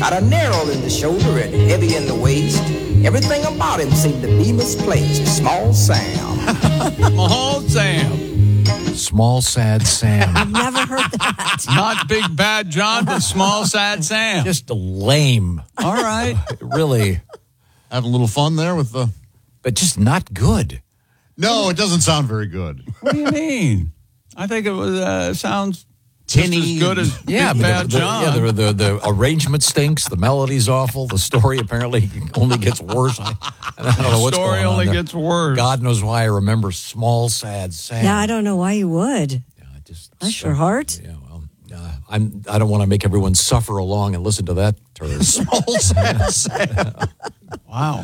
Got a narrow in the shoulder and heavy in the waist. Everything about him seemed to be misplaced. Small Sam. Small Sam. Small Sad Sam. I've never heard that. Not Big Bad John, but Small Sad Sam. Just lame. All right. Really. Having a little fun there with the... But just not good. No, it doesn't sound very good. What do you mean? I think it was sounds just Tinny. as good as Yeah, Big but Bad John. the arrangement stinks. The melody's awful. The story apparently only gets worse. I don't know what's story going on only there. gets worse. God knows why I remember Small Sad Sam. Yeah, I don't know why you would. Yeah, I just Bless your heart. Yeah, well, I don't want to make everyone suffer along and listen to that turd. Small Sad Sam. Wow.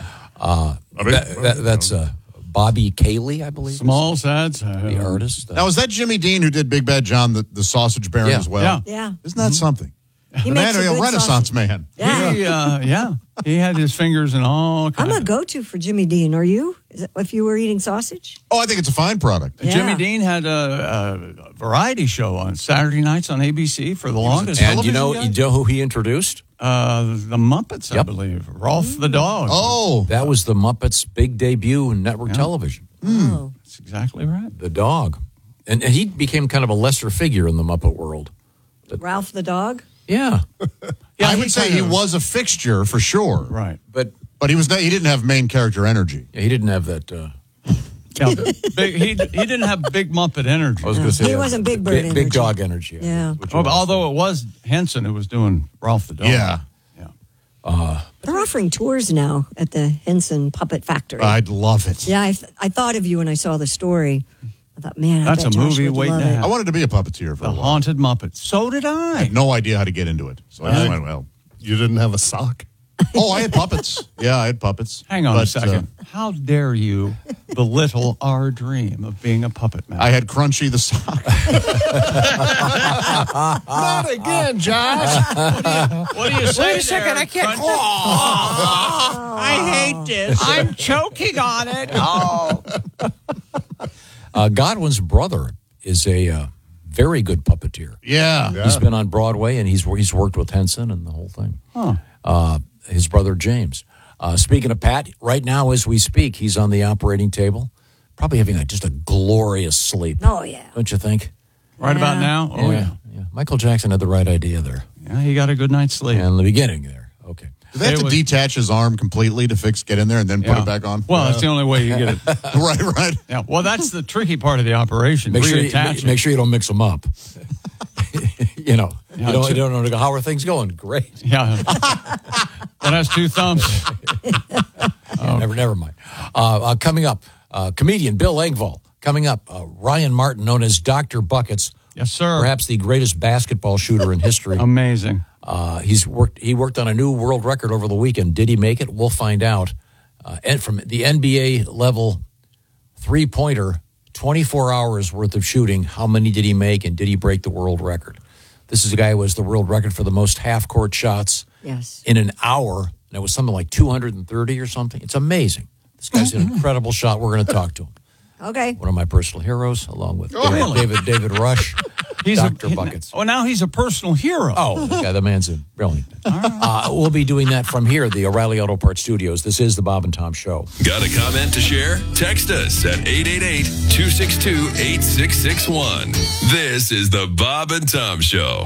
That's Bobby Cayley, I believe. Small Sad Sam. The artist. Now, is that Jimmy Dean who did Big Bad John, the sausage baron Yeah. as well? Yeah. Yeah. Isn't that something? He The makes man, a a good Renaissance sausage. man. Yeah. He had his fingers in all I'm kinds. a go-to for Jimmy Dean. Are you? Is it, if you were eating sausage? Oh, I think it's a fine product. Yeah. Jimmy Dean had a variety show on Saturday nights on ABC for the longest. And you know television who he introduced? The Muppets, I Yep. believe. Rolf the dog. Oh, That was the Muppets' big debut in network television. Oh. That's exactly right. The dog. And he became kind of a lesser figure in the Muppet world. Ralph the dog? Yeah. I would say he was a fixture for sure. Right. But But he didn't have main character energy. he didn't have that. Yeah, he didn't have big Muppet energy. I was going to say He wasn't Big Bird energy. Big dog energy. Yeah. which Oh, was- although it was Henson who was doing Rolf the dog. Yeah. They're offering tours now at the Henson Puppet Factory. I'd love it. Yeah, I thought of you when I saw the story. I thought, man, I That's bet a Josh movie would waiting love to it. happen. I wanted to be a puppeteer for The a while. Haunted Muppets. So did I I. had no idea how to get into it. So I just went, well. You didn't have a sock? Oh, I had puppets. Yeah, I had puppets. Hang on a But, second. How dare you belittle our dream of being a puppet master? I had Crunchy the sock. Not again, Josh. What do you say? Wait a second, I can't. I hate this. I'm choking on it. Oh. Godwin's brother is a very good puppeteer. Yeah. He's been on Broadway, and he's worked with Henson and the whole thing. Huh. His brother, James. Speaking of Pat, right now as we speak, he's on the operating table, probably having just a glorious sleep. Oh, yeah. Don't you think? Right about now? Oh, yeah. Michael Jackson had the right idea there. Yeah, he got a good night's sleep. And in the beginning there. Okay. Do they have to detach his arm completely to get in there and then put it back on? Well, that's the only way you get it. Right. Yeah. Well, that's the tricky part of the operation. Make sure you don't mix them up. you don't know how are things going. Great. Yeah. That has two thumbs. Never mind. Coming up, comedian Bill Engvall. Coming up, Ryan Martin, known as Dr. Buckets. Yes, sir. Perhaps the greatest basketball shooter in history. Amazing. He worked on a new world record over the weekend. Did he make it? We'll find out. And from the NBA level three-pointer, 24 hours worth of shooting, how many did he make, and did he break the world record? This is a guy who has the world record for the most half-court shots in an hour. And it was something like 230 or something. It's amazing. This guy's an incredible shot. We're going to talk to him. Okay. One of my personal heroes, along with David Rush, Dr. Buckets. Now he's a personal hero. Oh, the man's brilliant. We'll be doing that from here, the O'Reilly Auto Parts Studios. This is the Bob and Tom Show. Got a comment to share? Text us at 888-262-8661. This is the Bob and Tom Show.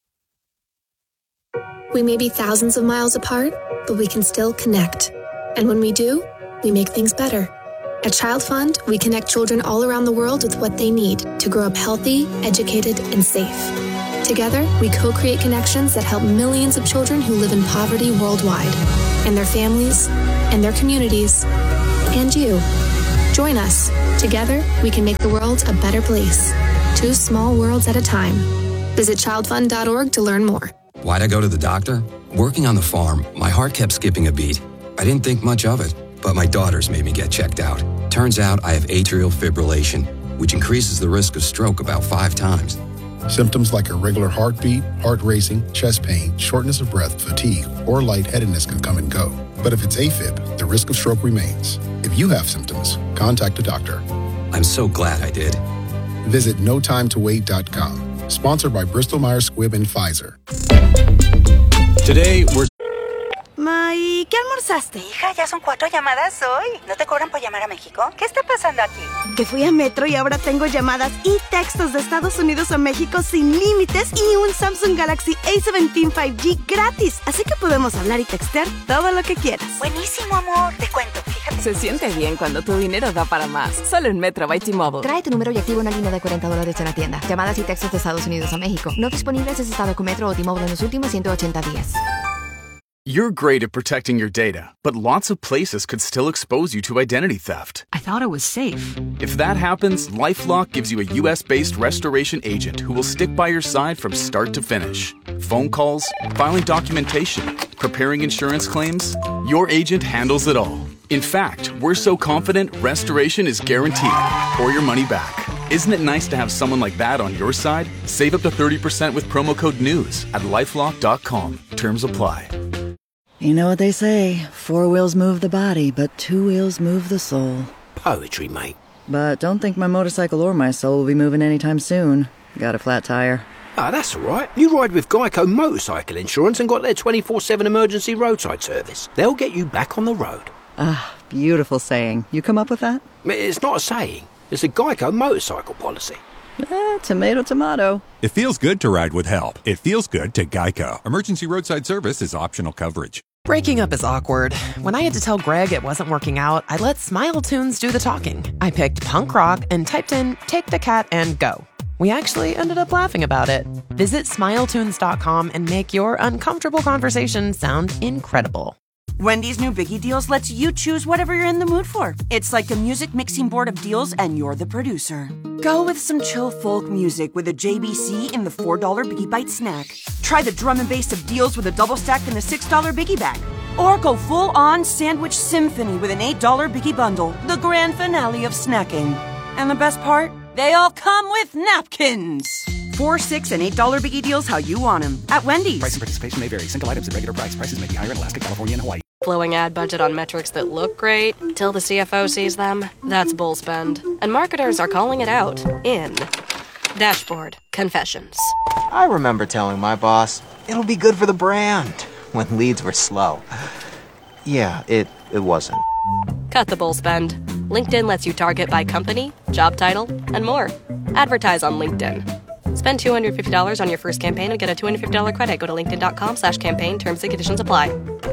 We may be thousands of miles apart, but we can still connect. And when we do, we make things better. At Child Fund, we connect children all around the world with what they need to grow up healthy, educated, and safe. Together, we co-create connections that help millions of children who live in poverty worldwide, and their families, and their communities, and you. Join us. Together, we can make the world a better place. 2 small worlds at a time. Visit childfund.org to learn more. Why'd I go to the doctor? Working on the farm, my heart kept skipping a beat. I didn't think much of it, but my daughters made me get checked out. Turns out I have atrial fibrillation, which increases the risk of stroke about 5 times. Symptoms like irregular heartbeat, heart racing, chest pain, shortness of breath, fatigue, or lightheadedness can come and go. But if it's AFib, the risk of stroke remains. If you have symptoms, contact a doctor. I'm so glad I did. Visit notimetowait.com. Sponsored by Bristol Myers Squibb and Pfizer. Today, we're... Ma, ¿y qué almorzaste? Hija, ya son 4 llamadas hoy. ¿No te cobran por llamar a México? ¿Qué está pasando aquí? Que fui a Metro y ahora tengo llamadas y textos de Estados Unidos a México sin límites y un Samsung Galaxy A17 5G gratis. Así que podemos hablar y textear todo lo que quieras. Buenísimo, amor. Te cuento, fíjate. Se siente bien cuando tu dinero da para más. Solo en Metro by T-Mobile. Trae tu número y activa una línea de $40 en la tienda. Llamadas y textos de Estados Unidos a México. No disponibles en estado con Metro o T-Mobile en los últimos 180 días. You're great at protecting your data, but lots of places could still expose you to identity theft. I thought it was safe. If that happens, LifeLock gives you a US-based restoration agent who will stick by your side from start to finish. Phone calls, filing documentation, preparing insurance claims, your agent handles it all. In fact, we're so confident restoration is guaranteed, or your money back. Isn't it nice to have someone like that on your side? Save up to 30% with promo code NEWS at LifeLock.com. Terms apply. You know what they say, 4 wheels move the body, but 2 wheels move the soul. Poetry, mate. But don't think my motorcycle or my soul will be moving anytime soon. Got a flat tire. Ah, that's all right. You ride with Geico Motorcycle Insurance and got their 24/7 emergency roadside service. They'll get you back on the road. Ah, beautiful saying. You come up with that? It's not a saying. It's a Geico motorcycle policy. Tomato, tomato. It feels good to ride with help. It feels good to Geico. Emergency roadside service is optional coverage. Breaking up is awkward. When I had to tell Greg it wasn't working out, I let Smile Tunes do the talking. I picked punk rock and typed in Take the Cat and Go. We actually ended up laughing about it. Visit smiletunes.com and make your uncomfortable conversation sound incredible. Wendy's new Biggie Deals lets you choose whatever you're in the mood for. It's like a music mixing board of deals, and you're the producer. Go with some chill folk music with a JBC in the $4 Biggie Bite snack. Try the drum and bass of deals with a double stack in the $6 Biggie Bag. Or go full-on sandwich symphony with an $8 Biggie Bundle, the grand finale of snacking. And the best part? They all come with napkins. $4, $6, and $8 Biggie Deals how you want them. At Wendy's. Price and participation may vary. Single items at regular price. Prices may be higher in Alaska, California, and Hawaii. Blowing ad budget on metrics that look great till the CFO sees them. That's bull spend. And marketers are calling it out in Dashboard Confessions. I remember telling my boss, it'll be good for the brand, when leads were slow. Yeah, it wasn't. Cut the bull spend. LinkedIn lets you target by company, job title, and more. Advertise on LinkedIn. Spend $250 on your first campaign and get a $250 credit. Go to linkedin.com/campaign. Terms and conditions apply.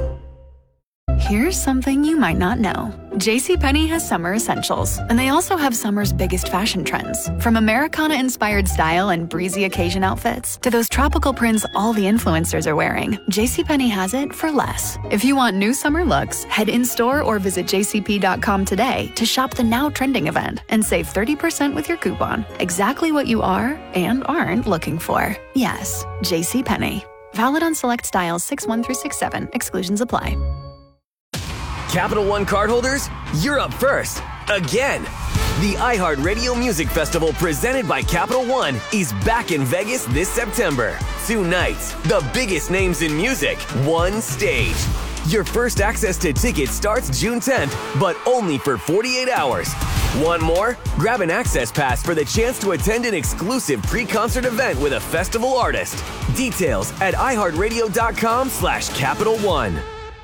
Here's something you might not know. JCPenney has summer essentials, and they also have summer's biggest fashion trends. From Americana-inspired style and breezy occasion outfits to those tropical prints all the influencers are wearing, JCPenney has it for less. If you want new summer looks, head in-store or visit jcp.com today to shop the now trending event and save 30% with your coupon. Exactly what you are and aren't looking for. Yes, JCPenney. Valid on select styles 6-1 through 6-7. Exclusions apply. Capital One cardholders, you're up first. Again. The iHeartRadio Music Festival presented by Capital One is back in Vegas this September. 2 nights, the biggest names in music, one stage. Your first access to tickets starts June 10th, but only for 48 hours. Want more? Grab an access pass for the chance to attend an exclusive pre-concert event with a festival artist. Details at iHeartRadio.com/Capital One.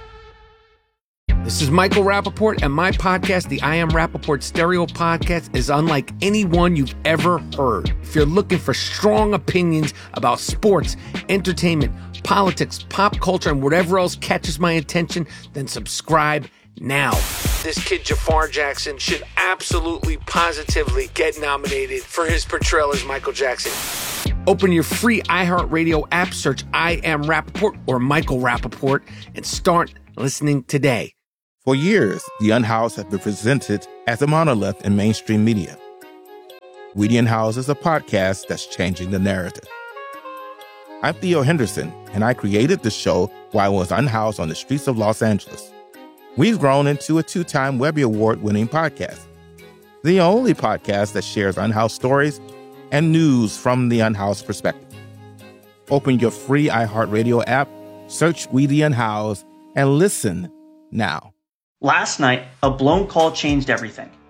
This is Michael Rappaport, and my podcast, the I Am Rappaport Stereo Podcast, is unlike any one you've ever heard. If you're looking for strong opinions about sports, entertainment, politics, pop culture, and whatever else catches my attention, then subscribe now. This kid, Jafar Jackson, should absolutely, positively get nominated for his portrayal as Michael Jackson. Open your free iHeartRadio app, search I Am Rappaport or Michael Rappaport, and start listening today. For years, The Unhoused has been presented as a monolith in mainstream media. We The Unhoused is a podcast that's changing the narrative. I'm Theo Henderson, and I created the show while I was unhoused on the streets of Los Angeles. We've grown into a 2-time Webby Award-winning podcast. The only podcast that shares unhoused stories and news from the unhoused perspective. Open your free iHeartRadio app, search We The Unhoused, and listen now. Last night, a blown call changed everything.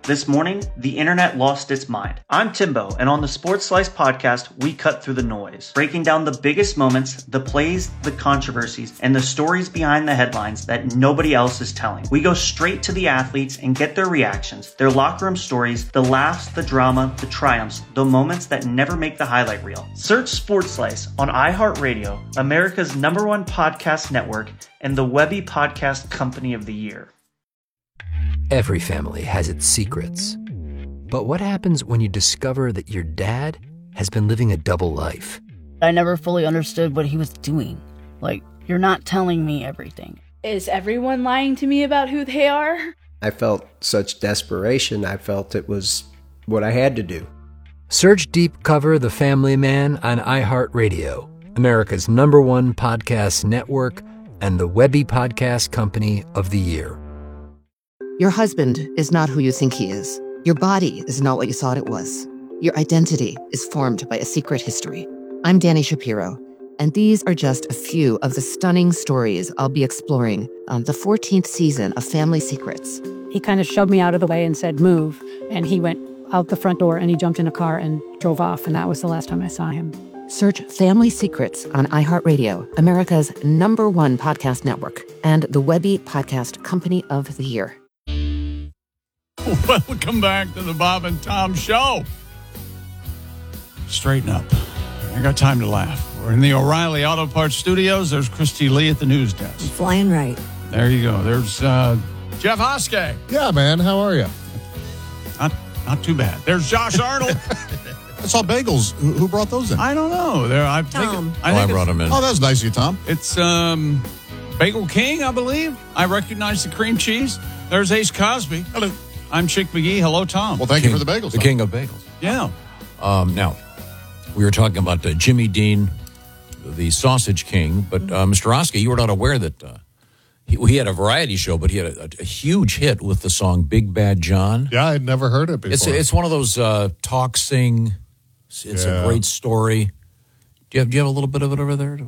This morning, the internet lost its mind. I'm Timbo, and on the Sports Slice podcast, we cut through the noise, breaking down the biggest moments, the plays, the controversies, and the stories behind the headlines that nobody else is telling. We go straight to the athletes and get their reactions, their locker room stories, the laughs, the drama, the triumphs, the moments that never make the highlight reel. Search Sports Slice on iHeartRadio, America's #1 podcast network, and the Webby Podcast Company of the Year. Every family has its secrets. But what happens when you discover that your dad has been living a double life? I never fully understood what he was doing. Like, you're not telling me everything. Is everyone lying to me about who they are? I felt such desperation. I felt it was what I had to do. Search Deep Cover The Family Man on iHeartRadio, America's #1 podcast network, and the Webby Podcast Company of the Year. Your husband is not who you think he is. Your body is not what you thought it was. Your identity is formed by a secret history. I'm Dani Shapiro, and these are just a few of the stunning stories I'll be exploring on the 14th season of Family Secrets. He kind of shoved me out of the way and said, move. And he went out the front door and he jumped in a car and drove off. And that was the last time I saw him. Search Family Secrets on iHeartRadio, America's #1 podcast network, and the Webby Podcast Company of the Year. Welcome back to the Bob and Tom Show. Straighten up. I got time to laugh. We're in the O'Reilly Auto Parts Studios. There's Christy Lee at the news desk. Flying right. There you go. There's Jeff Hoskey. Yeah, man. How are you? Not too bad. There's Josh Arnold. I saw bagels. Who brought those in? I don't know. Tom. I brought them in. Oh, that's nice of you, Tom. It's Bagel King, I believe. I recognize the cream cheese. There's Ace Cosby. Hello. I'm Chick McGee. Hello, Tom. Well, thank you for the bagels. The king of bagels. Yeah. Now, we were talking about Jimmy Dean, the Sausage King, but Mr. Oskey, you were not aware that he had a variety show, but he had a huge hit with the song Big Bad John. Yeah, I'd never heard it before. It's one of those talk sing. It's a great story. Do you have a little bit of it over there?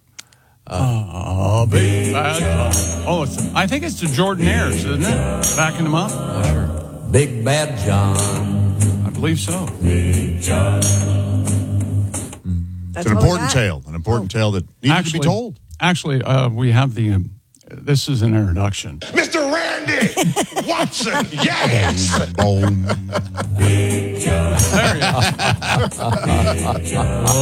Big Bad John. I think it's the Jordanaires, isn't it? Backing them up? Sure. Big Bad John. I believe so. Big John. It's an important tale. An important tale that needed to be told. Actually, we have the... this is an introduction. Mr. Randy Watson, yes! Boom. There you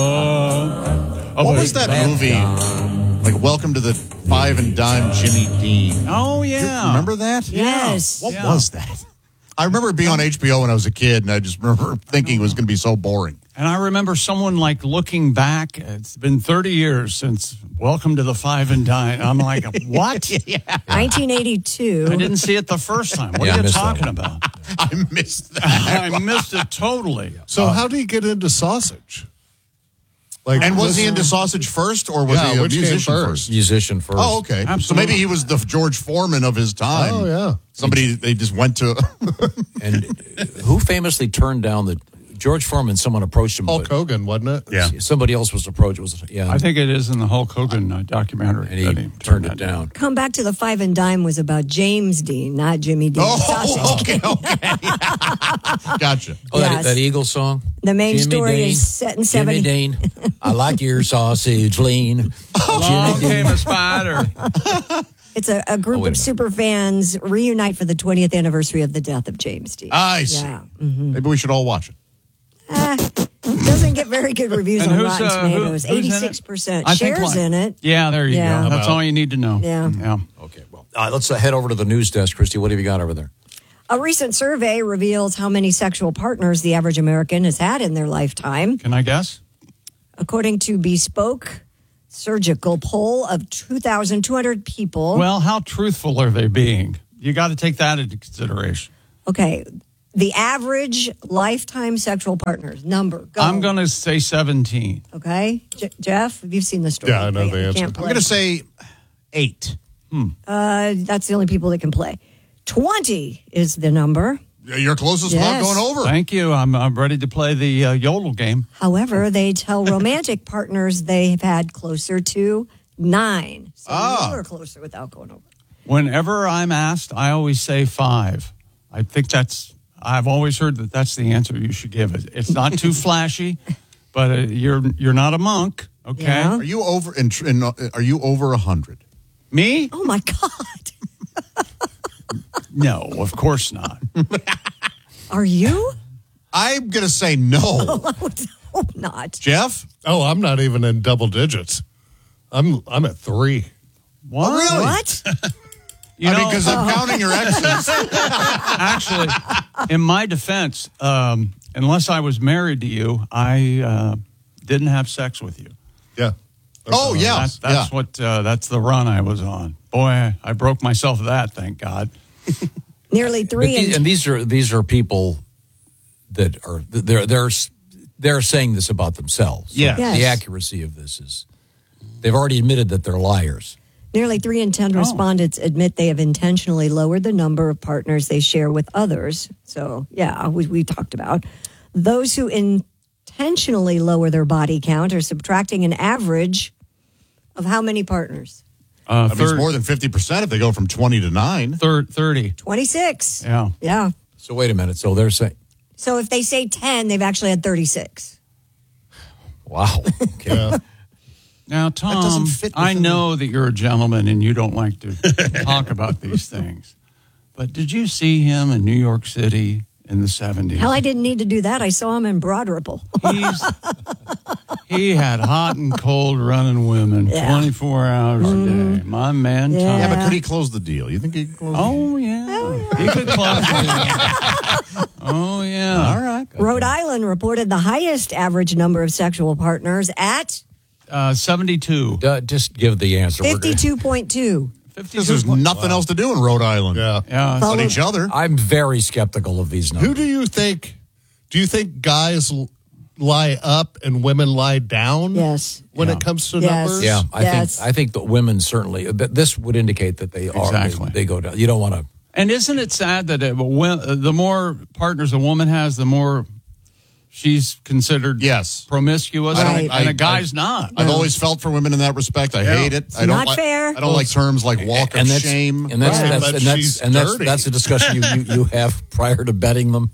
go. What was that movie? Like Welcome to the Five and Dime Jimmy Dean. Oh, yeah. Do you remember that? Yes. What was that? I remember it being on HBO when I was a kid, and I just remember thinking it was going to be so boring. And I remember someone like looking back. It's been 30 years since Welcome to the Five and Dime. I'm like, what? 1982. I didn't see it the first time. What are you talking about? I missed that. I missed it totally. So how did he get into sausage? And was he into sausage first, or was he a musician first? Musician first. Oh, okay. Absolutely. So maybe he was the George Foreman of his time. Oh, yeah. Somebody they just went to. And who famously turned down the George Foreman? Someone approached him. Hulk Hogan, wasn't it? Yeah. Somebody else was approached. I think it is in the Hulk Hogan documentary. And he turned it down. Come Back to the Five and Dime was about James Dean, not Jimmy Dean. Okay. Gotcha. Oh, Yes. that Eagles song? The main Jimmy story Dean, is set in 70. Jimmy Dean, I like your sausage lean. Along came a spider. It's a group of super fans reunite for the 20th anniversary of the death of James Dean. I see. Yeah. Maybe we should all watch it. Doesn't get very good reviews And on who's, Rotten Tomatoes. who's in it? 86%. Cher's in it. Yeah, there you Yeah. go. That's all you need to know. Yeah. Okay, well, let's head over to the news desk. Christy, what have you got over there? A recent survey reveals how many sexual partners the average American has had in their lifetime. Can I guess? According to Bespoke Surgical poll of 2,200 people. Well, how truthful are they being? You got to take that into consideration. Okay. The average lifetime sexual partners number. Go. I'm going to say 17. Okay. Jeff, have you seen the story? Yeah, I know the answer. Can't I'm play. going to say 8. That's the only people that can play. 20 is the number. Your closest Yes. one going over. Thank you. I'm ready to play the Yodel game. However, they tell romantic partners they've had closer to 9. So you were closer without going over. Whenever I'm asked, I always say 5. I think that's I've always heard that that's the answer you should give. It's not too flashy, but you're not a monk, okay? Yeah. Are you over? Are you over 100? Me? Oh my God! No, of course not. Are you? I'm gonna say no. Oh, I would hope not. Jeff? Oh, I'm not even in double digits. I'm at 3. What? Oh, really? What? Because I'm counting your exes. Actually, in my defense, unless I was married to you, I didn't have sex with you. Yeah. Oh, yeah. That's the run I was on. Boy, I broke myself of that, thank God. Nearly 3. And these are people that are they're saying this about themselves. Yeah. Yes. The accuracy of this is they've already admitted that they're liars. Nearly 3 in 10 respondents admit they have intentionally lowered the number of partners they share with others. So, yeah, we talked about. Those who intentionally lower their body count are subtracting an average of how many partners? It's more than 50% if they go from 20 to 9. 30. 26. Yeah. Yeah. So wait a minute. So they're saying, So if they say 10, they've actually had 36. wow. Okay. Yeah. Now, Tom, I know that you're a gentleman and you don't like to talk about these things, but did you see him in New York City in the 70s? Hell, I didn't need to do that. I saw him in Broad Ripple. He had hot and cold running women 24 hours a day. My man, Tom. Yeah, but could he close the deal? You think he could close the deal? Oh, yeah. He could close the deal. Oh, yeah. All right. Rhode Island reported the highest average number of sexual partners at 72. Just give the answer. 52.2. Because there's nothing else to do in Rhode Island. Yeah. On each other. I'm very skeptical of these numbers. Who do you think? Do you think guys lie up and women lie down? Yes. When it comes to numbers? Yeah, I think the women certainly. This would indicate that they are. Exactly. They go down. You don't want to. And isn't it sad that the more partners a woman has, the more she's considered promiscuous, and a guy's not. I've always felt for women in that respect. I hate it. I don't not fair. I don't like terms like walk of shame. And that's a discussion you have prior to betting them.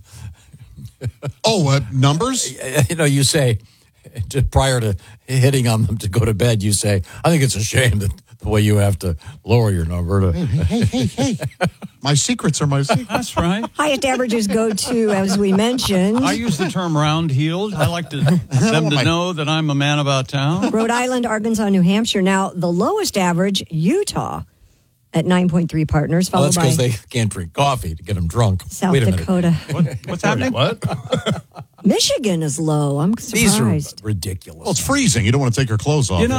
Numbers? You say just prior to hitting on them to go to bed, you say, I think it's a shame that the way you have to lower your number. Hey. My secrets are my secrets. That's right. Highest averages go to, as we mentioned. I use the term round-heeled. I like them to know that I'm a man about town. Rhode Island, Arkansas, New Hampshire. Now, the lowest average, Utah, at 9.3 partners, followed that's because they can't drink coffee to get them drunk. South Wait a Dakota. What's happening? What? Michigan is low. I'm surprised. These are ridiculous. Well, it's freezing. You don't want to take your clothes off.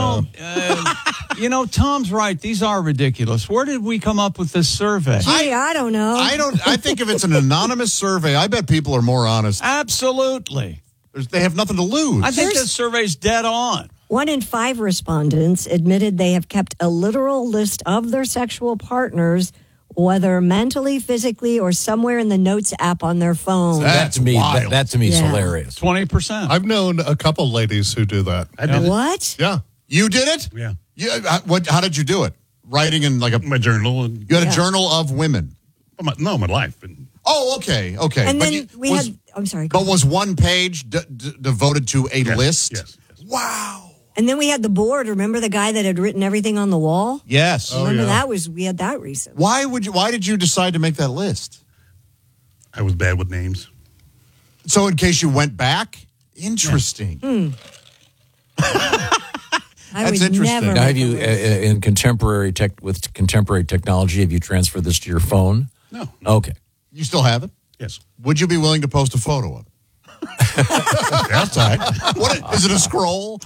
Tom's right. These are ridiculous. Where did we come up with this survey? Gee, I don't know. I think if it's an anonymous survey, I bet people are more honest. Absolutely. They have nothing to lose. I think this survey's dead on. 1 in 5 respondents admitted they have kept a literal list of their sexual partners, whether mentally, physically, or somewhere in the Notes app on their phone. That to me is hilarious. 20%. I've known a couple ladies who do that. I did what? Yeah. You did it? Yeah. How did you do it? Writing in my journal. You had a journal of women. My life. Oh, okay. And then I'm sorry. But was one page devoted to a list? Yes. Wow. And then we had the board. Remember the guy that had written everything on the wall? Yes. Remember we had that recent. Why did you decide to make that list? I was bad with names. So in case you went back? Interesting. That's interesting. Now, have you, in contemporary technology, have you transferred this to your phone? No. Okay. You still have it? Yes. Would you be willing to post a photo of it? Outside. Is it a scroll?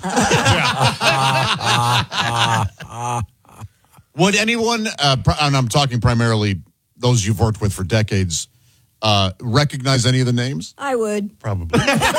Would anyone, and I'm talking primarily those you've worked with for decades, recognize any of the names? I would. Probably.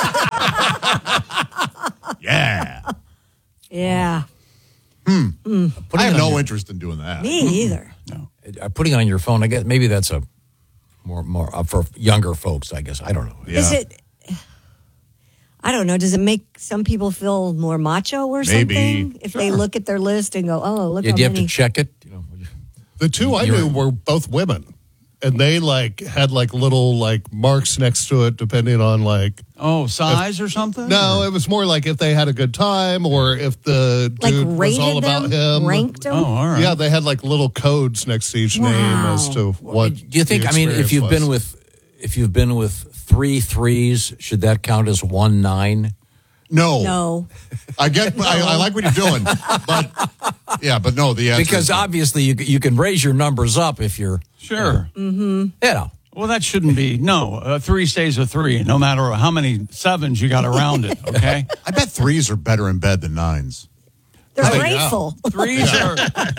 Yeah. Yeah. I have no interest in doing that. Me either. No. Putting it on your phone, I guess maybe that's a more for younger folks, I guess. I don't know. Yeah. Is it? I don't know. Does it make some people feel more macho or something? If they look at their list and go, "Oh, look how many." Do you have to check it? The two I knew were both women, and they like had like little like marks next to it depending on like size or something. No, it was more like if they had a good time or if the dude was all about him, ranked them. Oh, all right. Yeah, they had like little codes next to each name as to what. Do you think? I mean, if you've been with 3 threes, should that count as 1 9? No. I like what you're doing, but no. The answer because obviously you can raise your numbers up if you're sure. You know. Well, that shouldn't be. No, 3 stays a 3, no matter how many sevens you got around it. Okay. I bet 3s are better in bed than 9s. They're grateful. Threes are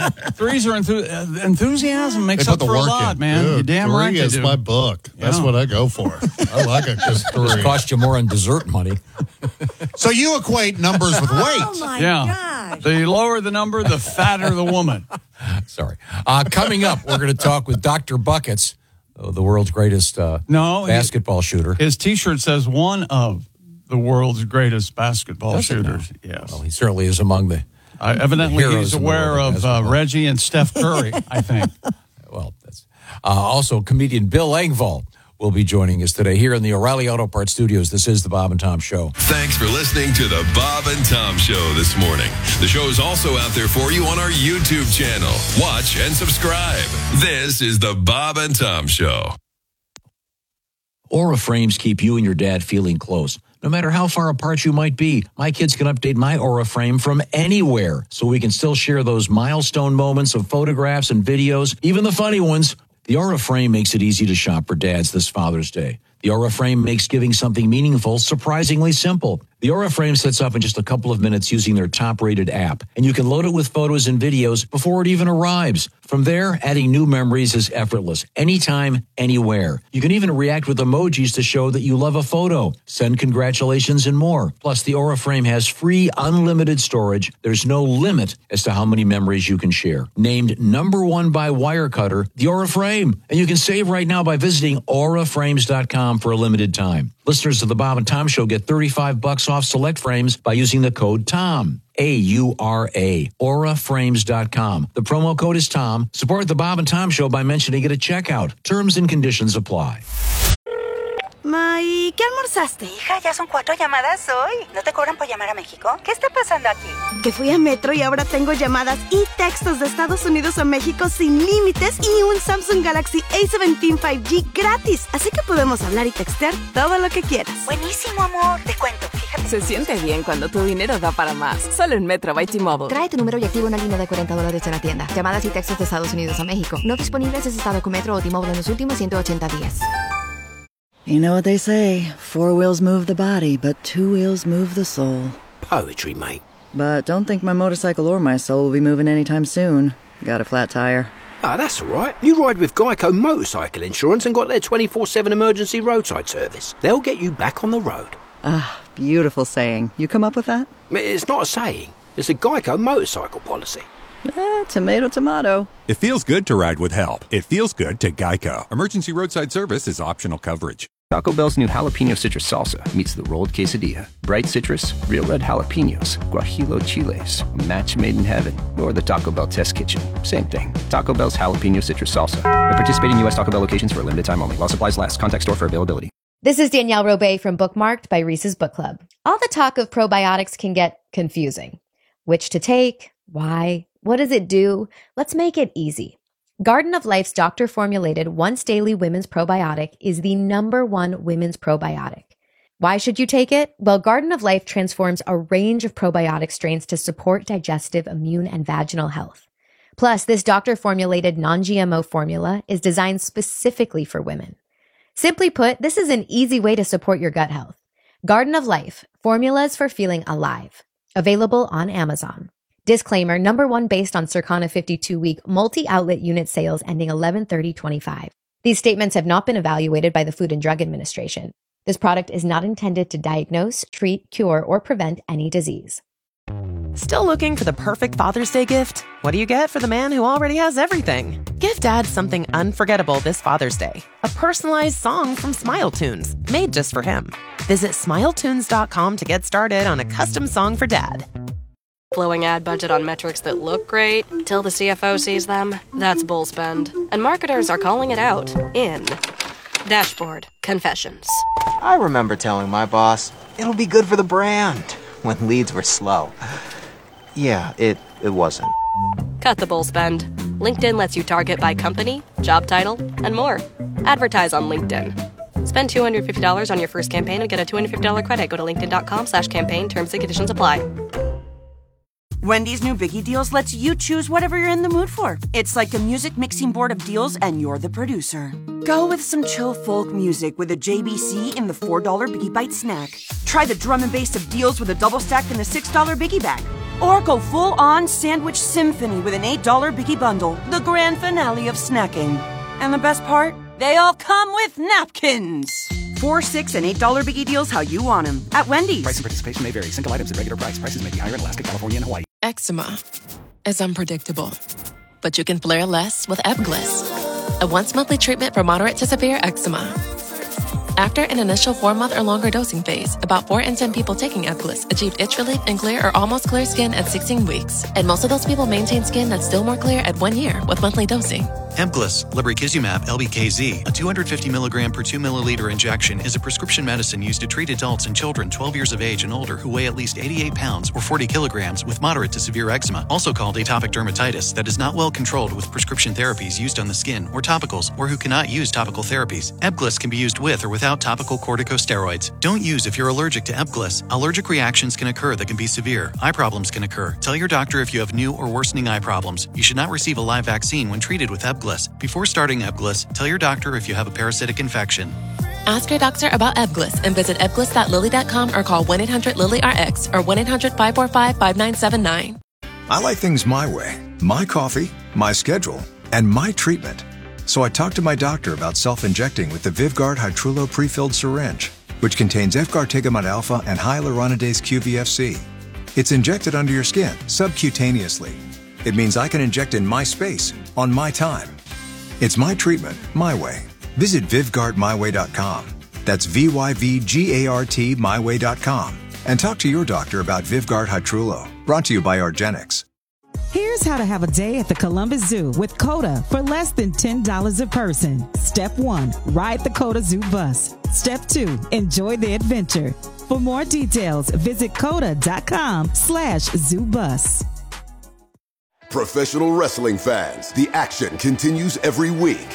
enthusiasm makes up for a lot, man. Dude, You're damn right. 3 is my book. That's what I go for. I like it because 3 Just cost you more in dessert money. So you equate numbers with weight. Oh my gosh. The lower the number, the fatter the woman. Sorry. Coming up, we're going to talk with Dr. Buckets, the world's greatest basketball shooter. His T-shirt says one of the world's greatest basketball shooters. Yes. Well, he certainly is among the. Evidently, he's aware of Reggie and Steph Curry, I think. Well, that's also comedian Bill Engvall will be joining us today here in the O'Reilly Auto Parts Studios. This is the Bob and Tom Show. Thanks for listening to the Bob and Tom Show this morning. The show is also out there for you on our YouTube channel. Watch and subscribe. This is the Bob and Tom Show. Aura frames keep you and your dad feeling close. No matter how far apart you might be, my kids can update my Aura frame from anywhere, so we can still share those milestone moments of photographs and videos, even the funny ones. The Aura frame makes it easy to shop for dads this Father's Day. The Aura frame makes giving something meaningful surprisingly simple. The Aura frame sets up in just a couple of minutes using their top-rated app, and you can load it with photos and videos before it even arrives. From there, adding new memories is effortless, anytime, anywhere. You can even react with emojis to show that you love a photo, send congratulations, and more. Plus, the Aura frame has free, unlimited storage. There's no limit as to how many memories you can share. Named #1 by Wirecutter, the Aura frame. And you can save right now by visiting auraframes.com for a limited time. Listeners of the Bob and Tom Show get $35 off select frames by using the code TOM. AURA, auraframes.com. The promo code is TOM. Support the Bob and Tom Show by mentioning it at checkout. Terms and conditions apply. Ma, ¿y qué almorzaste? Hija, ya son 4 llamadas hoy. ¿No te cobran por llamar a México? ¿Qué está pasando aquí? Que fui a Metro y ahora tengo llamadas y textos de Estados Unidos a México sin límites y un Samsung Galaxy A17 5G gratis. Así que podemos hablar y textear todo lo que quieras. Buenísimo, amor. Te cuento, fíjate. Se siente bien cuando tu dinero da para más. Solo en Metro by T-Mobile. Trae tu número y activa una línea de $40 en la tienda. Llamadas y textos de Estados Unidos a México. No disponibles si has estado con Metro o T-Mobile en los últimos 180 días. You know what they say, 4 wheels move the body, but 2 wheels move the soul. Poetry, mate. But don't think my motorcycle or my soul will be moving anytime soon. Got a flat tire. Ah, that's all right. You ride with Geico Motorcycle Insurance and got their 24/7 emergency roadside service. They'll get you back on the road. Ah, beautiful saying. You come up with that? It's not a saying. It's a Geico motorcycle policy. Tomato, tomato. It feels good to ride with help. It feels good to Geico. Emergency roadside service is optional coverage. Taco Bell's new jalapeno citrus salsa meets the rolled quesadilla. Bright citrus, real red jalapenos, guajillo chiles, a match made in heaven. Or the Taco Bell test kitchen. Same thing. Taco Bell's jalapeno citrus salsa. At participating U.S. Taco Bell locations for a limited time only. While supplies last. Contact store for availability. This is Danielle Robay from Bookmarked by Reese's Book Club. All the talk of probiotics can get confusing. Which to take? Why? What does it do? Let's make it easy. Garden of Life's doctor-formulated once-daily women's probiotic is the #1 women's probiotic. Why should you take it? Well, Garden of Life transforms a range of probiotic strains to support digestive, immune, and vaginal health. Plus, this doctor-formulated non-GMO formula is designed specifically for women. Simply put, this is an easy way to support your gut health. Garden of Life, formulas for feeling alive. Available on Amazon. Disclaimer, #1 based on Circana 52-week multi-outlet unit sales ending 11/30/25. These statements have not been evaluated by the Food and Drug Administration. This product is not intended to diagnose, treat, cure, or prevent any disease. Still looking for the perfect Father's Day gift? What do you get for the man who already has everything? Give Dad something unforgettable this Father's Day. A personalized song from Smile Tunes, made just for him. Visit SmileTunes.com to get started on a custom song for Dad. Blowing ad budget on metrics that look great till the CFO sees them, that's bull spend. And marketers are calling it out in Dashboard Confessions. I remember telling my boss, it'll be good for the brand, when leads were slow. Yeah, it wasn't. Cut the bull spend. LinkedIn lets you target by company, job title, and more. Advertise on LinkedIn. Spend $250 on your first campaign and get a $250 credit. Go to linkedin.com/campaign. Terms and conditions apply. Wendy's new Biggie Deals lets you choose whatever you're in the mood for. It's like a music mixing board of deals, and you're the producer. Go with some chill folk music with a JBC in the $4 Biggie Bite snack. Try the drum and bass of deals with a double stack in the $6 Biggie Bag. Or go full-on sandwich symphony with an $8 Biggie Bundle, the grand finale of snacking. And the best part? They all come with napkins. $4, $6, and $8 Biggie Deals how you want them at Wendy's. Price and participation may vary. Single items at regular price. Prices may be higher in Alaska, California, and Hawaii. Eczema is unpredictable, but you can flare less with Ebglyss, a once-monthly treatment for moderate to severe eczema. After an initial 4-month or longer dosing phase, about 4 in 10 people taking Ebglyss achieved itch relief and clear or almost clear skin at 16 weeks. And most of those people maintain skin that's still more clear at 1 year with monthly dosing. Ebglyss, lebrikizumab LBKZ, a 250 milligram per 2 milliliter injection, is a prescription medicine used to treat adults and children 12 years of age and older who weigh at least 88 pounds or 40 kilograms with moderate to severe eczema, also called atopic dermatitis, that is not well controlled with prescription therapies used on the skin or topicals, or who cannot use topical therapies. Ebglyss can be used with or without topical corticosteroids. Don't use if you're allergic to Ebglyss. Allergic reactions can occur that can be severe. Eye problems can occur. Tell your doctor if you have new or worsening eye problems. You should not receive a live vaccine when treated with Ebglyss. Before starting Ebglyss, tell your doctor if you have a parasitic infection. Ask your doctor about Ebglyss and visit ebglyss.lilly.com or call 1-800-LILY-RX or 1-800-545-5979. I like things my way. My coffee, my schedule, and my treatment. So I talked to my doctor about self-injecting with the Vyvgart Hytrulo pre-filled syringe, which contains Efgartigimod alpha and hyaluronidase QVFC. It's injected under your skin, subcutaneously. It means I can inject in my space, on my time. It's my treatment, my way. Visit VyvgartMyWay.com. That's VYVGART MyWay.com. And talk to your doctor about Vyvgart Hytrulo. Brought to you by argenx. Here's how to have a day at the Columbus Zoo with COTA for less than $10 a person. Step 1, ride the COTA Zoo bus. Step 2, enjoy the adventure. For more details, visit COTA.com/ZooBus. Professional wrestling fans, the action continues every week.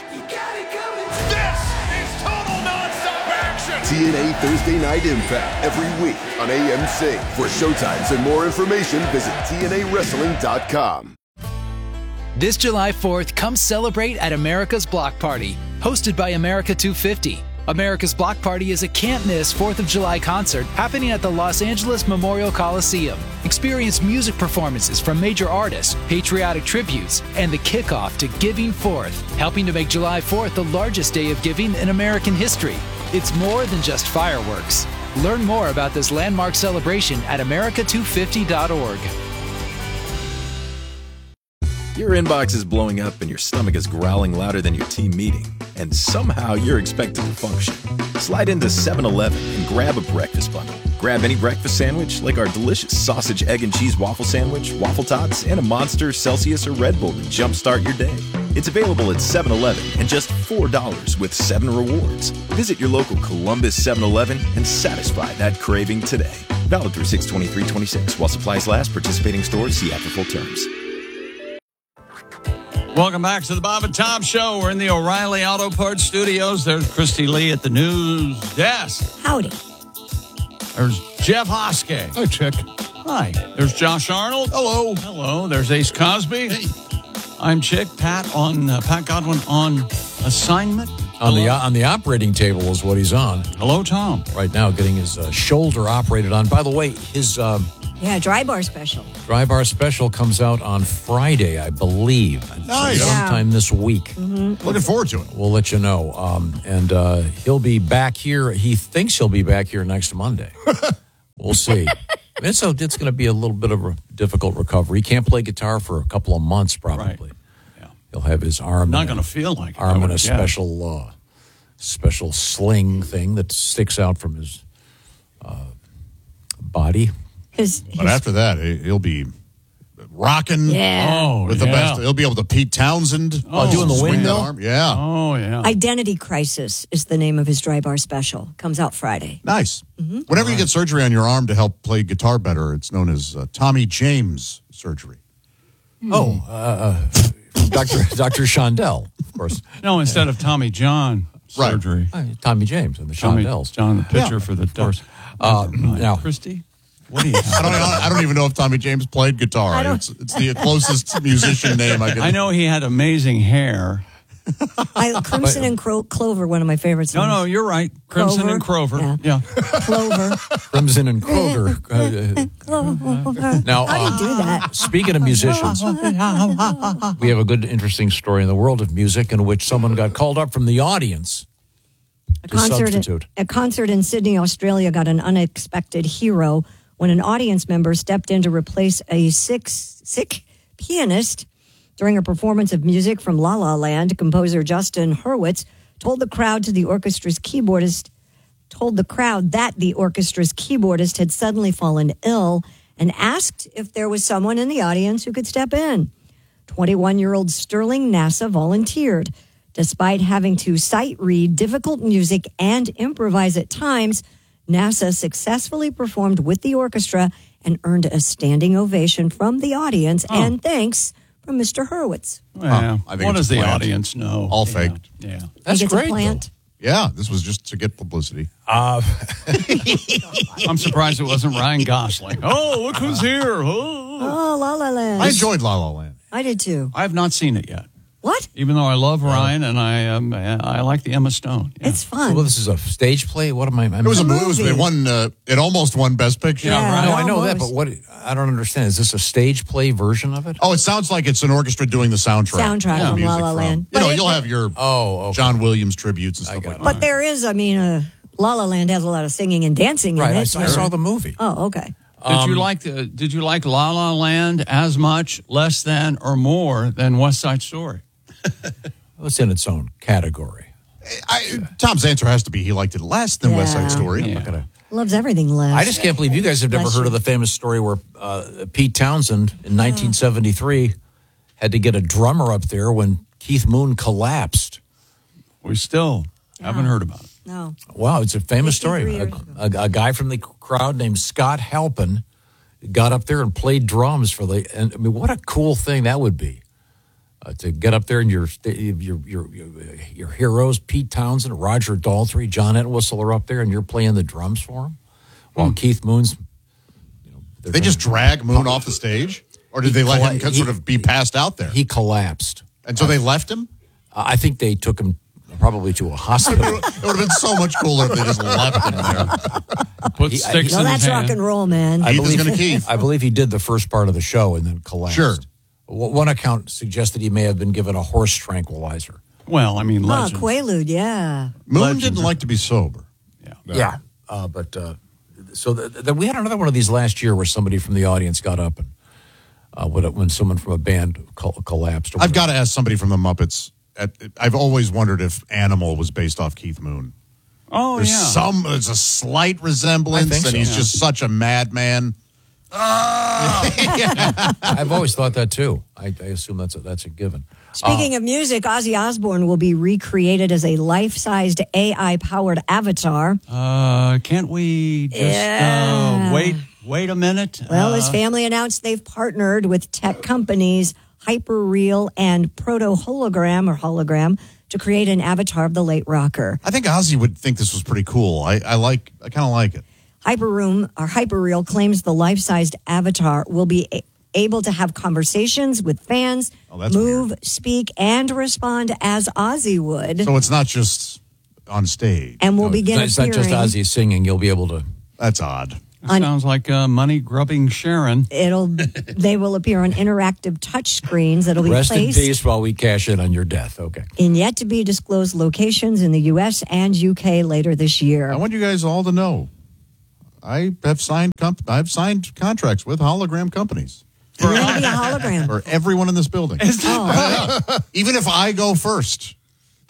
TNA Thursday Night Impact every week on AMC. For showtimes and more information, visit TNAWrestling.com. This July 4th, come celebrate at America's Block Party, hosted by America 250. America's Block Party is a can't-miss 4th of July concert happening at the Los Angeles Memorial Coliseum. Experience music performances from major artists, patriotic tributes, and the kickoff to Giving Forth, helping to make July 4th the largest day of giving in American history. It's more than just fireworks. Learn more about this landmark celebration at america250.org. Your inbox is blowing up and your stomach is growling louder than your team meeting, and somehow you're expected to function. Slide into 7-Eleven and grab a breakfast bundle. Grab any breakfast sandwich like our delicious sausage, egg, and cheese waffle sandwich, waffle tots, and a Monster, Celsius, or Red Bull to jumpstart your day. It's available at 7-Eleven and just $4 with 7 rewards. Visit your local Columbus 7-Eleven and satisfy that craving today. Valid through 6/23/26 while supplies last. Participating stores, see after full terms. Welcome back to the Bob and Tom Show. We're in the O'Reilly Auto Parts Studios. There's Christy Lee at the news desk. Howdy. There's Jeff Hoskey. Hi, Chick. Hi. There's Josh Arnold. Hello. Hello. There's Ace Cosby. Hey. I'm Chick. Pat Godwin on assignment. On the operating table is what he's on. Hello, Tom. Right now, getting his shoulder operated on. By the way, his Dry Bar Special. Dry Bar Special comes out on Friday, I believe. Nice. Sometime this week. Mm-hmm. Looking forward to it. We'll let you know. And he'll be back here. He thinks he'll be back here next Monday. We'll see. It's going to be a little bit of a difficult recovery. He can't play guitar for a couple of months, probably. Right. Yeah. He'll have his arm. Not going to feel like it. Arm in a special sling thing that sticks out from his body. His But after that, he'll be rocking. Yeah. With the best. He'll be able to Pete Townsend. Doing the swing that windmill? arm. Yeah. Oh, yeah. Identity Crisis is the name of his Dry Bar special. Comes out Friday. Nice. Mm-hmm. Whenever you get surgery on your arm to help play guitar better, it's known as Tommy James surgery. Dr. Shondell, of course. No, instead of Tommy John surgery. Tommy James and the Tommy Shondells. John, the pitcher for the Dodgers. Now, Christie? What do you I don't even know if Tommy James played guitar. It's the closest musician name I can. I know he had amazing hair. Crimson and Clover, one of my favorite songs. No, you're right. Crimson and Clover. Yeah. Clover. Crimson and Kroger. Now, How do you do that? Speaking of musicians, we have a good, interesting story in the world of music in which someone got called up from the audience to substitute. A concert in Sydney, Australia got an unexpected hero when an audience member stepped in to replace a sick pianist during a performance of music from La La Land. Composer Justin Hurwitz told the crowd that the orchestra's keyboardist had suddenly fallen ill and asked if there was someone in the audience who could step in. 21-year-old Sterling Nasa volunteered. Despite having to sight read difficult music and improvise at times, NASA successfully performed with the orchestra and earned a standing ovation from the audience and thanks from Mr. Hurwitz. Yeah. I think What it's does a the plant. audience know? All faked. Yeah. That's It's great. a plant. Yeah, this was just to get publicity. I'm surprised it wasn't Ryan Gosling. Oh, look who's here. Oh. Oh, La La Land. I enjoyed La La Land. I did too. I have not seen it yet. What? Even though I love Ryan and I like the Emma Stone. Yeah. It's fun. Well, this is a stage play. What am I? It was a movie. It won. It almost won Best Picture. Yeah, right. No, I know that, but what? I don't understand. Is this a stage play version of it? Oh, it sounds like it's an orchestra doing the soundtrack. Soundtrack from La La Land. You know, But you'll have your John Williams tributes and stuff like that. But there is, La La Land has a lot of singing and dancing in it. I saw the movie. Oh, okay. Did you like La La Land as much, less than, or more than West Side Story? It's in its own category. Tom's answer has to be he liked it less than West Side Story. I'm not gonna. Loves everything less. I just can't believe you guys have never heard of the famous story where Pete Townsend in 1973 had to get a drummer up there when Keith Moon collapsed. We still haven't heard about it. No. Wow, it's a famous story. A guy from the crowd named Scott Halpin got up there and played drums for and I mean, what a cool thing that would be. To get up there and your heroes, Pete Townsend, Roger Daltrey, John Entwistle are up there and you're playing the drums for them while Keith Moon's... Did they just drag Moon off the stage? Or did they let him sort of be passed out there? He collapsed. And so they left him? I think they took him probably to a hospital. It would have been so much cooler if they just left him there. Put sticks in his that's hand. rock and roll, man. I believe he did the first part of the show and then collapsed. Sure. One account suggested he may have been given a horse tranquilizer. Well, I mean, legends. Quaalude, yeah. Moon didn't like to be sober. Yeah. So we had another one of these last year where somebody from the audience got up and when someone from a band collapsed. I've got to ask somebody from the Muppets. I've always wondered if Animal was based off Keith Moon. Oh, There's a slight resemblance, and he's just such a madman. I've always thought that too. I assume that's a given. Speaking of music, Ozzy Osbourne will be recreated as a life-sized AI-powered avatar. Can't we just wait a minute? Well, his family announced they've partnered with tech companies Hyperreal and Proto-Hologram to create an avatar of the late rocker. I think Ozzy would think this was pretty cool. I kind of like it. Hyperreal claims the life-sized avatar will be able to have conversations with fans, move, speak, and respond as Ozzy would. So it's not just on stage. And we'll begin It's not just Ozzy singing. You'll be able to... That's odd. Sounds like money-grubbing Sharon. They will appear on interactive touch screens that'll be Rest placed in peace while we cash in on your death. Okay. in yet-to-be-disclosed locations in the U.S. and U.K. later this year. I want you guys all to know, I've signed contracts with hologram companies. You're going to be a hologram. For everyone in this building. Even if I go first.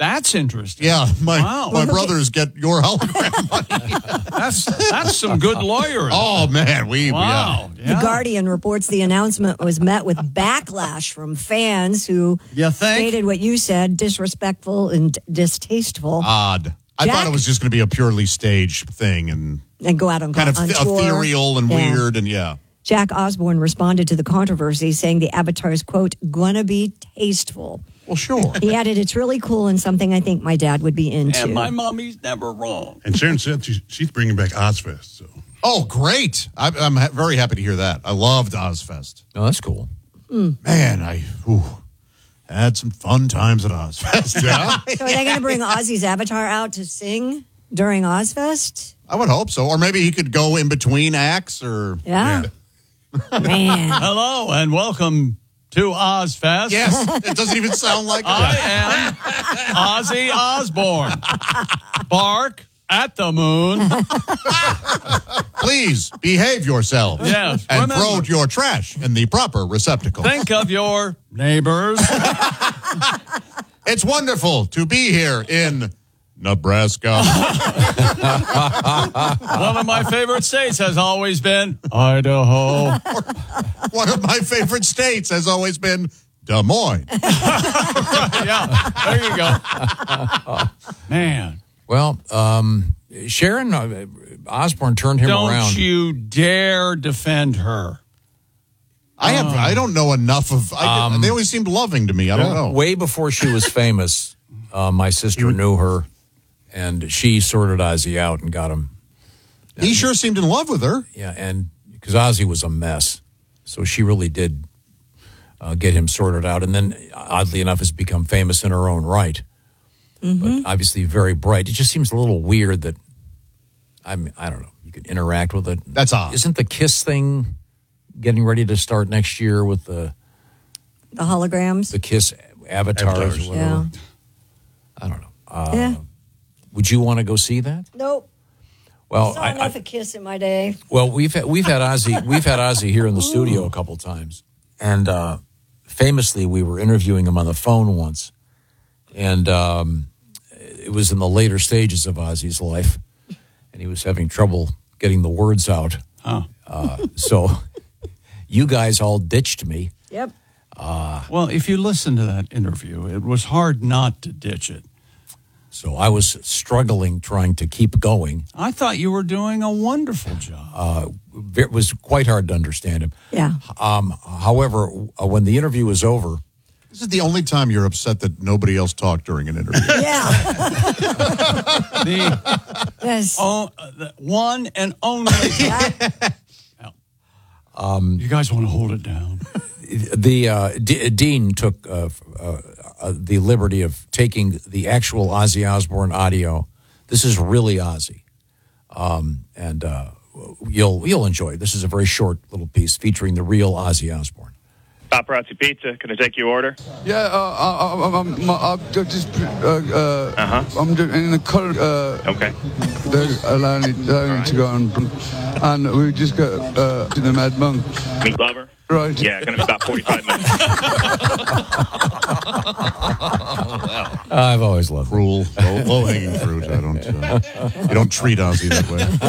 That's interesting. Yeah, my brothers get your hologram money. That's some good lawyering. Oh, man. Wow. The Guardian reports the announcement was met with backlash from fans who stated what you said, disrespectful and distasteful. Odd. I thought it was just going to be a purely staged thing and go out on kind of on tour. ethereal and weird and Jack Osborne responded to the controversy, saying the avatar is, quote, gonna be tasteful. Well, sure. He added, it's really cool and something I think my dad would be into. And my mommy's never wrong. And Sharon said she's bringing back Ozfest. So. Oh, great. I'm very happy to hear that. I loved Ozfest. Oh, that's cool. Man, I had some fun times at Ozfest. Yeah. So are they going to bring Ozzy's avatar out to sing during Ozfest? I would hope so. Or maybe he could go in between acts or... Yeah. Man. Hello and welcome to Ozfest. Yes, it doesn't even sound like I am Ozzy Osbourne. Bark at the moon. Please behave yourselves. Yes. And Remember, throw your trash in the proper receptacle. think of your neighbors. It's wonderful to be here in Nebraska. One of my favorite states has always been Idaho. One of my favorite states has always been Des Moines. Yeah, there you go. Man. Well, Sharon Osbourne turned him around. Don't you dare defend her. I don't know enough of... they always seemed loving to me. I don't know. Way before she was famous, my sister knew her, and she sorted Ozzy out and got him. He sure seemed in love with her. Yeah, and because Ozzy was a mess, so she really did get him sorted out. And then, oddly enough, has become famous in her own right. But obviously very bright. It just seems a little weird that, I don't know, you could interact with it. That's odd. Isn't the KISS thing getting ready to start next year with the holograms? The KISS avatars or whatever. Yeah. I don't know. Would you want to go see that? Nope. Well, saw enough of Kiss in my day. Well, we've had Ozzy here in the studio a couple times, and famously, we were interviewing him on the phone once, and it was in the later stages of Ozzy's life, and he was having trouble getting the words out. So, you guys all ditched me. Yep. Well, if you listen to that interview, it was hard not to ditch it. So I was struggling, trying to keep going. I thought you were doing a wonderful job. It was quite hard to understand him. Yeah. However, when the interview was over... This is the only time you're upset that nobody else talked during an interview. Yeah. Yes. The one and only time. You guys want to hold it down? Dean took the liberty of taking the actual Ozzy Osbourne audio. This is really Ozzy, and you'll enjoy it. This is a very short little piece featuring the real Ozzy Osbourne. Paparazzi Pizza, can I take your order? Yeah, I'm just I'm in the color. Okay. They're allowing to go on, and we just got to the Mad Monk. Meat lover. Right. Yeah, going to be about 45 minutes. I've always loved cruel, low-hanging fruit. I don't. You don't treat Ozzy that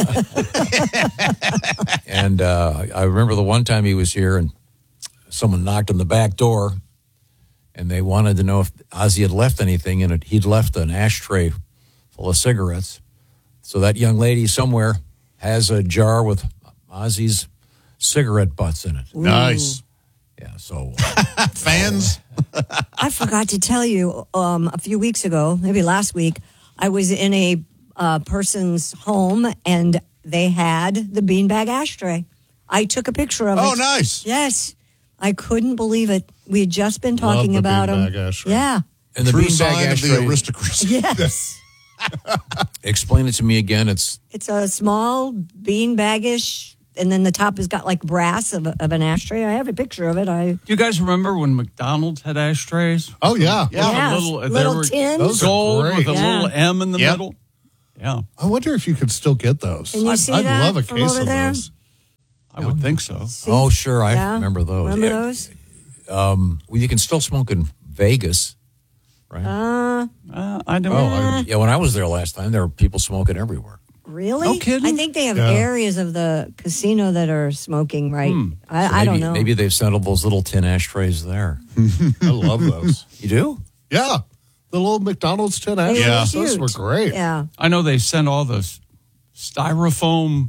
way. And I remember the one time he was here, and someone knocked on the back door, and they wanted to know if Ozzy had left anything, and he'd left an ashtray full of cigarettes. So that young lady somewhere has a jar with Ozzy's cigarette butts in it. Ooh. Nice. Yeah, so... Fans? I forgot to tell you, a few weeks ago, maybe last week, I was in a person's home, and they had the beanbag ashtray. I took a picture of it. Oh, nice. Yes. I couldn't believe it. We had just been talking about them. Yeah. And the true beanbag sign ashtray. of the aristocracy. Yes. Explain it to me again. It's a small beanbagish, and then the top has got like brass of an ashtray. I have a picture of it. Do you guys remember when McDonald's had ashtrays? Oh, yeah. Yeah. Little tins. Gold with a Yeah. little M in the Yep. middle. Yeah. I wonder if you could still get those. Can you see I'd that love a from case over of there? those. I would think so. Oh, sure. I Yeah. remember those. Remember those? Well, you can still smoke in Vegas, right? I don't Yeah, when I was there last time, there were people smoking everywhere. Really? No kidding? I think they have areas of the casino that are smoking, right? I don't know. Maybe they've sent all those little tin ashtrays there. I love those. You do? Yeah. The little McDonald's tin ashtrays. Those were great. Yeah. I know they sent all the styrofoam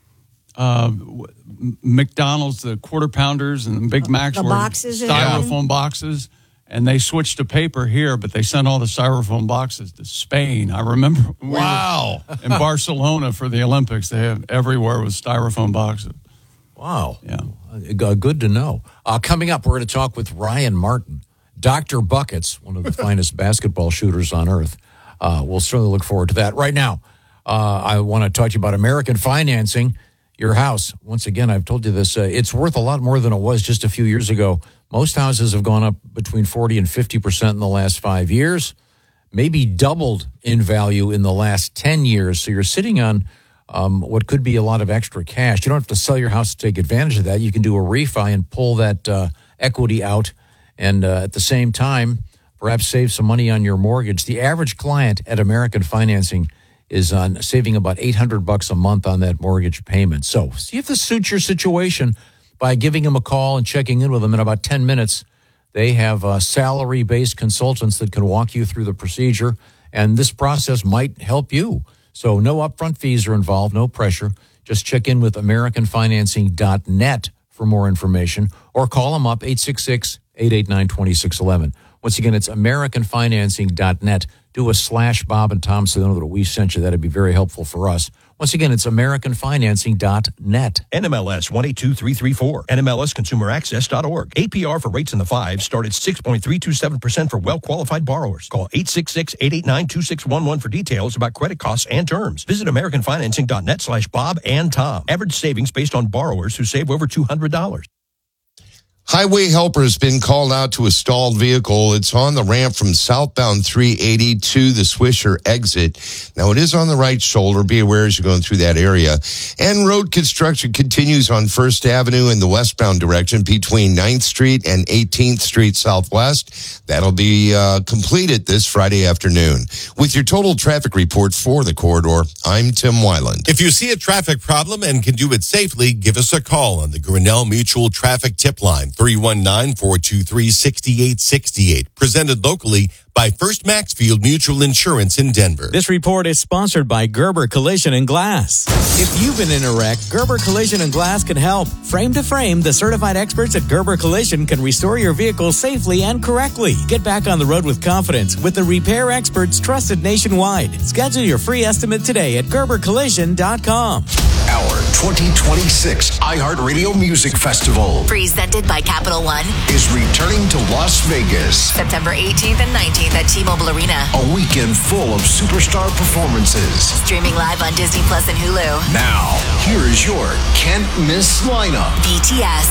McDonald's, the quarter pounders and the Big Macs the were boxes styrofoam boxes. And they switched to paper here, but they sent all the styrofoam boxes to Spain. I remember we were in Barcelona for the Olympics. They have everywhere with styrofoam boxes. Wow. Yeah. Good to know. Coming up, we're going to talk with Ryan Martin, Dr. Buckets, one of the finest basketball shooters on earth. We'll certainly look forward to that. Right now, I want to talk to you about American Financing. Your house, once again, I've told you this, it's worth a lot more than it was just a few years ago. Most houses have gone up between 40 and 50% in the last 5 years, maybe doubled in value in the last 10 years. So you're sitting on what could be a lot of extra cash. You don't have to sell your house to take advantage of that. You can do a refi and pull that equity out and at the same time, perhaps save some money on your mortgage. The average client at American Financing is on saving about $800 a month on that mortgage payment. So see if this suits your situation by giving them a call and checking in with them in about 10 minutes. They have salary-based consultants that can walk you through the procedure, and this process might help you. So no upfront fees are involved, no pressure. Just check in with AmericanFinancing.net for more information, or call them up, 866-889-2611. Once again, it's AmericanFinancing.net. Do a /Bob and Tom so they know that we sent you. That'd be very helpful for us. Once again, it's AmericanFinancing.net. NMLS 182334. NMLSConsumerAccess.org. APR for rates in the 5s start at 6.327% for well-qualified borrowers. Call 866-889-2611 for details about credit costs and terms. Visit AmericanFinancing.net /Bob and Tom. Average savings based on borrowers who save over $200. Highway helper has been called out to a stalled vehicle. It's on the ramp from southbound 380 to the Swisher exit. Now, it is on the right shoulder. Be aware as you're going through that area. And road construction continues on 1st Avenue in the westbound direction between 9th Street and 18th Street Southwest. That'll be completed this Friday afternoon. With your total traffic report for the corridor, I'm Tim Weiland. If you see a traffic problem and can do it safely, give us a call on the Grinnell Mutual Traffic Tip Line, 319-423-6868. Presented locally by First Maxfield Mutual Insurance in Denver. This report is sponsored by Gerber Collision and Glass. If you've been in a wreck, Gerber Collision and Glass can help. Frame to frame, the certified experts at Gerber Collision can restore your vehicle safely and correctly. Get back on the road with confidence with the repair experts trusted nationwide. Schedule your free estimate today at GerberCollision.com. Our 2026 iHeartRadio Music Festival, presented by Capital One, is returning to Las Vegas. September 18th and 19th at T-Mobile Arena. A weekend full of superstar performances. Streaming live on Disney Plus and Hulu. Now, here is your can't miss lineup. BTS,